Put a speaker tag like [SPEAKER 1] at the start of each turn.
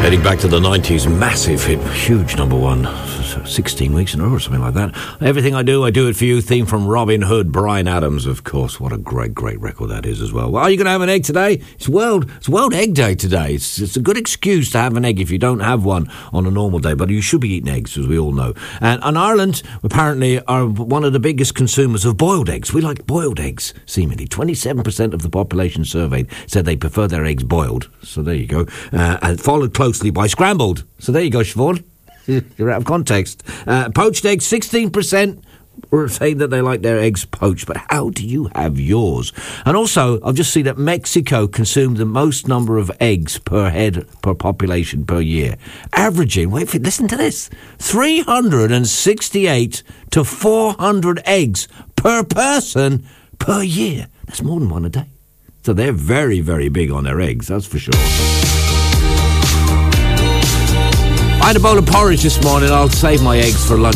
[SPEAKER 1] Heading back to the 90s, massive hit, huge number one, 16 weeks in a row or something like that. Everything I Do It For You, theme from Robin Hood, Bryan Adams, of course. What a great record that is as well. Well, are you going to have an egg today? It's World Egg Day today. It's a good excuse to have an egg if you don't have one on a normal day, but you should be eating eggs, as we all know. And Ireland, apparently, are one of the biggest consumers of boiled eggs. We like boiled eggs, seemingly. 27% of the population surveyed said they prefer their eggs boiled. So there you go. And followed closely by scrambled. So there you go, Siobhan. You're out of context. Poached eggs, 16% were saying that they like their eggs poached. But how do you have yours? And also, I've just seen that Mexico consumed the most number of eggs per head per population per year. Averaging, listen to this, 368 to 400 eggs per person per year. That's more than one a day. So they're very, very big on their eggs, that's for sure. I had a bowl of porridge this morning. I'll save my eggs for lunch.